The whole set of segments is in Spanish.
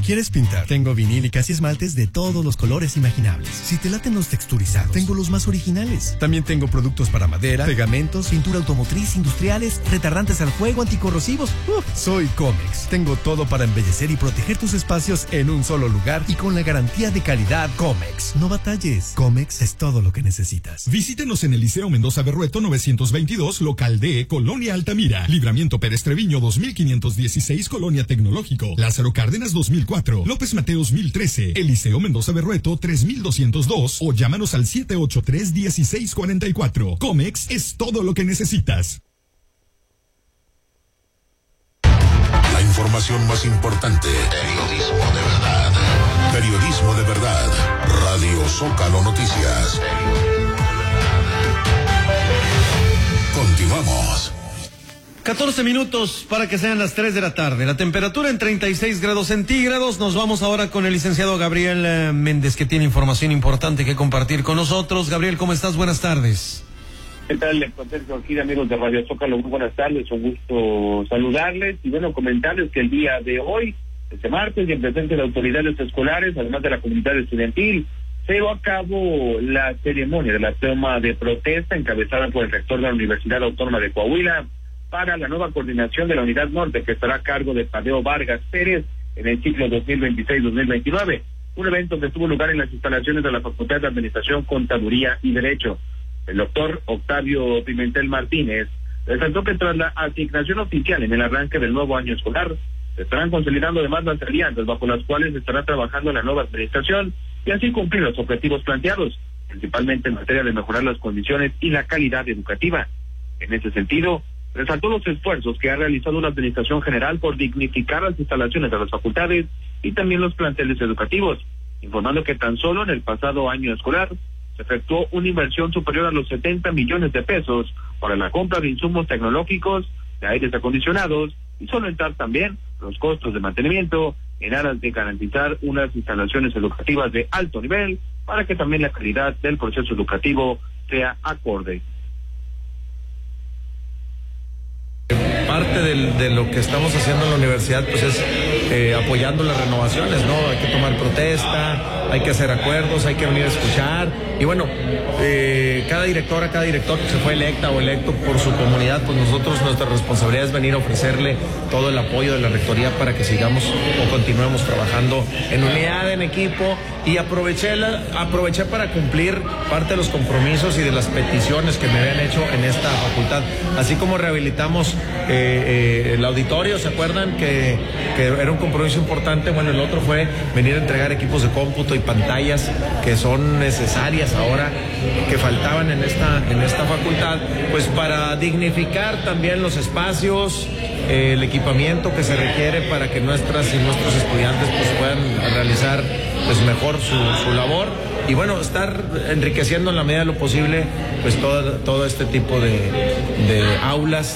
quieres pintar, tengo vinílicas y esmaltes de todos los colores imaginables. Si te laten los texturizados, tengo los más originales. También tengo productos para madera, pegamentos, pintura automotriz, industriales, retardantes al fuego, anticorrosivos. Soy Comex. Tengo todo para embellecer y proteger tus espacios en un solo lugar y con la garantía de calidad Comex. No batalles. Comex es todo lo que necesitas. Visítenos en el Liceo Mendoza Berrueto 922, local D, Colonia Altamira. Libramiento Pérez Treviño 2516, Colonia Tecnológico. Lázaro Cárdenas 2004. López Mateos 1013. El Liceo Mendoza Berrueto 3202. O llámanos al 783-1644. Comex es todo lo que necesitas. La información más importante. Periodismo de verdad. Periodismo de verdad. Radio Zócalo Noticias. Continuamos. 14 minutos para que sean las 3 de la tarde. La temperatura en 36 grados centígrados. Nos vamos ahora con el licenciado Gabriel Méndez, que tiene información importante que compartir con nosotros. Gabriel, ¿cómo estás? Buenas tardes. ¿Qué tal, aquí, amigos de Radio Zócalo? Muy buenas tardes, un gusto saludarles y bueno, comentarles que el día de hoy, este martes, y en presencia de autoridades escolares, además de la comunidad estudiantil, se llevó a cabo la ceremonia de la toma de protesta encabezada por el rector de la Universidad Autónoma de Coahuila para la nueva coordinación de la Unidad Norte, que estará a cargo de Tadeo Vargas Pérez en el ciclo 2026-2029. Un evento que tuvo lugar en las instalaciones de la Facultad de Administración, Contaduría y Derecho. El doctor Octavio Pimentel Martínez resaltó que tras la asignación oficial en el arranque del nuevo año escolar, se estarán consolidando además las alianzas bajo las cuales se estará trabajando la nueva administración y así cumplir los objetivos planteados, principalmente en materia de mejorar las condiciones y la calidad educativa. En ese sentido, resaltó los esfuerzos que ha realizado la Administración General por dignificar las instalaciones de las facultades y también los planteles educativos, informando que tan solo en el pasado año escolar se efectuó una inversión superior a los 70 millones de pesos para la compra de insumos tecnológicos, de aires acondicionados y solventar también los costos de mantenimiento en aras de garantizar unas instalaciones educativas de alto nivel para que también la calidad del proceso educativo sea acorde. Parte de lo que estamos haciendo en la universidad pues es apoyando las renovaciones, ¿no? Hay que tomar protesta, hay que hacer acuerdos, hay que venir a escuchar y bueno, cada director que se fue electa o electo por su comunidad, pues nosotros nuestra responsabilidad es venir a ofrecerle todo el apoyo de la rectoría para que sigamos o continuemos trabajando en unidad, en equipo y aproveché para cumplir parte de los compromisos y de las peticiones que me habían hecho en esta facultad, así como rehabilitamos el auditorio, ¿se acuerdan? Que era un compromiso importante. Bueno, el otro fue venir a entregar equipos de cómputo y pantallas que son necesarias ahora, que faltaban en esta facultad, pues para dignificar también los espacios, el equipamiento que se requiere para que nuestras y nuestros estudiantes pues puedan realizar pues mejor su labor y bueno, estar enriqueciendo en la medida de lo posible pues todo este tipo de aulas,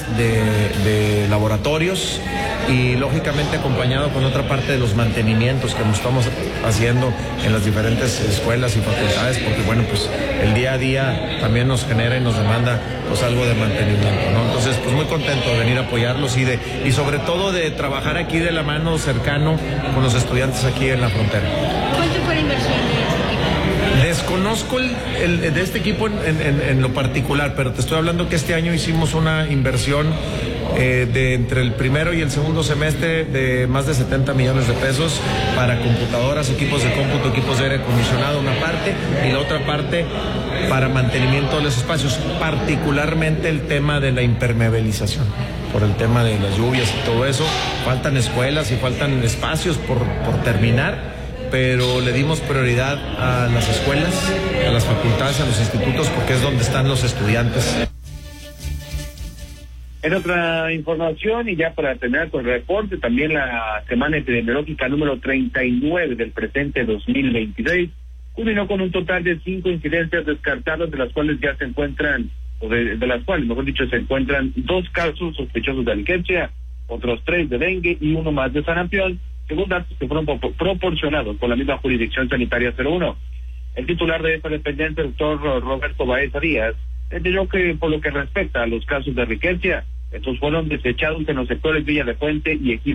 de laboratorios y lógicamente acompañado con otra parte de los mantenimientos que nos estamos haciendo en las diferentes escuelas y facultades, porque bueno, pues el día a día también nos genera y nos demanda pues algo de mantenimiento, ¿no? Entonces, pues muy contento de venir a apoyarlos y sobre todo de trabajar aquí de la mano cercano con los estudiantes aquí en la frontera. ¿Cuánto fue la inversión de este equipo? Desconozco de este equipo en lo particular, pero te estoy hablando que este año hicimos una inversión de entre el primero y el segundo semestre de más de 70 millones de pesos para computadoras, equipos de cómputo, equipos de aire acondicionado, una parte, y la otra parte para mantenimiento de los espacios, particularmente el tema de la impermeabilización, por el tema de las lluvias y todo eso. Faltan escuelas y faltan espacios por terminar, pero le dimos prioridad a las escuelas, a las facultades, a los institutos, porque es donde están los estudiantes. En otra información, y ya para terminar con el reporte, también la semana epidemiológica número 39 del presente 2026 culminó con un total de 5 incidencias descartadas, de las cuales ya se encuentran, o de las cuales, mejor dicho, se encuentran 2 casos sospechosos de rickettsia, otros 3 de dengue y 1 más de sarampión, según datos que fueron proporcionados por la misma Jurisdicción Sanitaria 01. El titular de esta dependencia, el doctor Roberto Baeza Díaz, detalló que por lo que respecta a los casos de rickettsia, estos fueron desechados en los sectores Villa de Fuente y Ejido